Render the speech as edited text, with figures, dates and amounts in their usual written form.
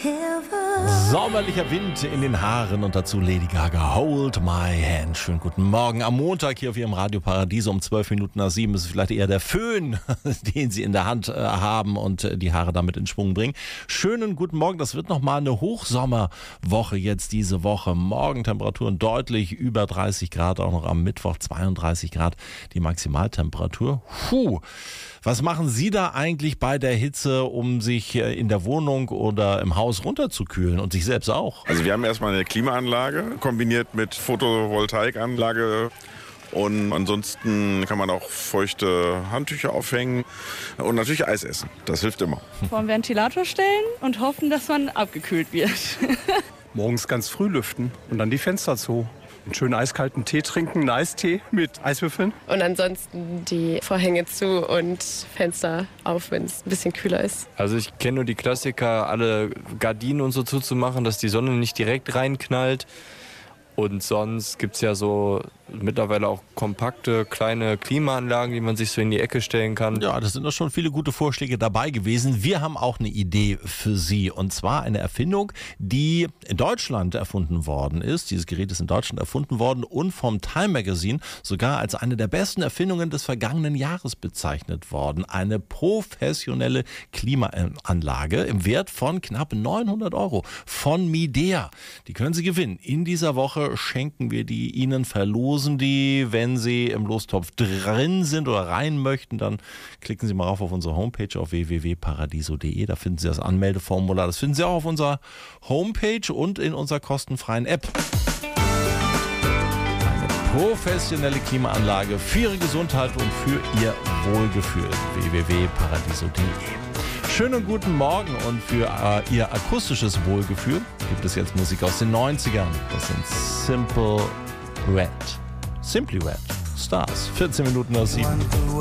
Sommerlicher Wind in den Haaren und dazu Lady Gaga, Hold My Hand. Schönen guten Morgen am Montag hier auf Ihrem Radio Paradiso um 7:12 ist es vielleicht eher der Föhn, den Sie in der Hand haben und die Haare damit in Schwung bringen. Schönen guten Morgen, das wird nochmal eine Hochsommerwoche jetzt diese Woche. Morgentemperaturen deutlich über 30 Grad, auch noch am Mittwoch 32 Grad die Maximaltemperatur. Was machen Sie da eigentlich bei der Hitze, um sich in der Wohnung oder im Haus runterzukühlen und sich selbst auch? Also wir haben erstmal eine Klimaanlage kombiniert mit Photovoltaikanlage. Und ansonsten kann man auch feuchte Handtücher aufhängen und natürlich Eis essen. Das hilft immer. Vor den Ventilator stellen und hoffen, dass man abgekühlt wird. Morgens ganz früh lüften und dann die Fenster zu. Einen schönen eiskalten Tee trinken, einen Eistee mit Eiswürfeln. Und ansonsten die Vorhänge zu und Fenster auf, wenn es ein bisschen kühler ist. Also ich kenne nur die Klassiker, alle Gardinen und so zuzumachen, dass die Sonne nicht direkt reinknallt. Und sonst gibt es ja so mittlerweile auch kompakte, kleine Klimaanlagen, die man sich so in die Ecke stellen kann. Ja, das sind doch schon viele gute Vorschläge dabei gewesen. Wir haben auch eine Idee für Sie. Und zwar eine Erfindung, die in Deutschland erfunden worden ist. Dieses Gerät ist in Deutschland erfunden worden und vom Time Magazine sogar als eine der besten Erfindungen des vergangenen Jahres bezeichnet worden. Eine professionelle Klimaanlage im Wert von knapp 900 € von Midea. Die können Sie gewinnen. In dieser Woche schenken wir die Ihnen, verlosen die. Wenn Sie im Lostopf drin sind oder rein möchten, dann klicken Sie mal auf unsere Homepage auf www.paradiso.de. Da finden Sie das Anmeldeformular. Das finden Sie auch auf unserer Homepage und in unserer kostenfreien App. Eine professionelle Klimaanlage für Ihre Gesundheit und für Ihr Wohlgefühl. www.paradiso.de. Schönen guten Morgen und für Ihr akustisches Wohlgefühl gibt es jetzt Musik aus den 90ern. Das sind Simply Red. Stars. 14 Minuten nach 7.